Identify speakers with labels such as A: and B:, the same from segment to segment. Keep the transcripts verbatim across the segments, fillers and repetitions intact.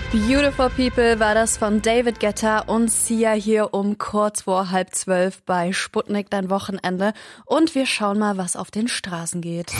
A: Beautiful People war das von David Guetta und Sia hier um kurz vor halb zwölf bei Sputnik, dein Wochenende. Und wir schauen mal, was auf den Straßen geht.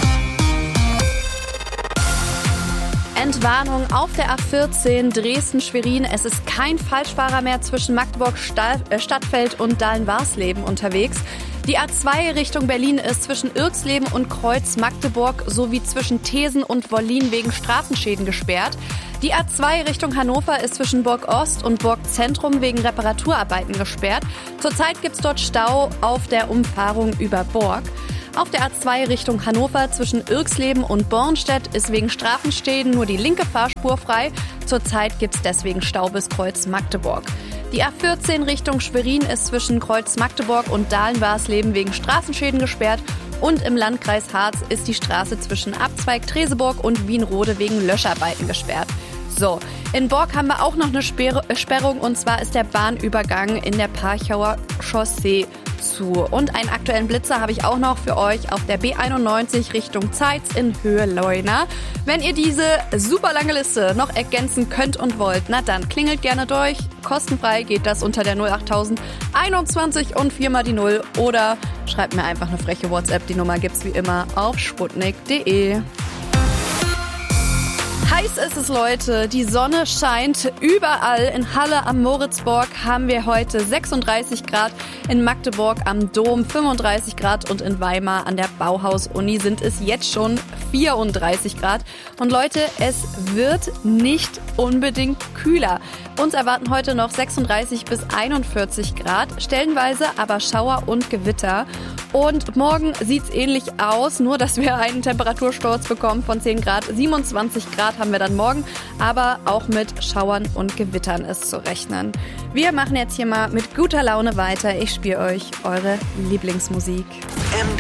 A: Entwarnung auf der A vierzehn Dresden-Schwerin. Es ist kein Falschfahrer mehr zwischen Magdeburg Stadtfeld und Dahlen-Warsleben unterwegs. Die A zwei Richtung Berlin ist zwischen Irxleben und Kreuz Magdeburg sowie zwischen Thesen und Wollin wegen Straßenschäden gesperrt. Die A zwei Richtung Hannover ist zwischen Burg Ost und Burg Zentrum wegen Reparaturarbeiten gesperrt. Zurzeit gibt's dort Stau auf der Umfahrung über Borg. Auf der A zwei Richtung Hannover zwischen Irxleben und Bornstedt ist wegen Straßenschäden nur die linke Fahrspur frei. Zurzeit gibt's deswegen Stau bis Kreuz Magdeburg. Die A vierzehn Richtung Schwerin ist zwischen Kreuz Magdeburg und Dahlen-Warsleben wegen Straßenschäden gesperrt. Und im Landkreis Harz ist die Straße zwischen Abzweig Treseburg und Wienrode wegen Löscharbeiten gesperrt. So, in Borg haben wir auch noch eine Sperrung, und zwar ist der Bahnübergang in der Parchauer Chaussee zu. Und einen aktuellen Blitzer habe ich auch noch für euch auf der B einundneunzig Richtung Zeitz in Höhe Leuna. Wenn ihr diese super lange Liste noch ergänzen könnt und wollt, na dann klingelt gerne durch. Kostenfrei geht das unter der null achttausend einundzwanzig und viermal die Null oder schreibt mir einfach eine freche WhatsApp. Die Nummer gibt's wie immer auf sputnik punkt de. Heiß ist es, Leute. Die Sonne scheint überall. In Halle am Moritzburg haben wir heute sechsunddreißig Grad, in Magdeburg am Dom fünfunddreißig Grad und in Weimar an der Bauhaus-Uni sind es jetzt schon vierunddreißig Grad. Und Leute, es wird nicht unbedingt kühler. Uns erwarten heute noch sechsunddreißig bis einundvierzig Grad, stellenweise aber Schauer und Gewitter. Und morgen sieht's ähnlich aus, nur dass wir einen Temperatursturz bekommen von zehn Grad. siebenundzwanzig Grad haben wir dann morgen, aber auch mit Schauern und Gewittern ist zu rechnen. Wir machen jetzt hier mal mit guter Laune weiter. Ich spiele euch eure Lieblingsmusik.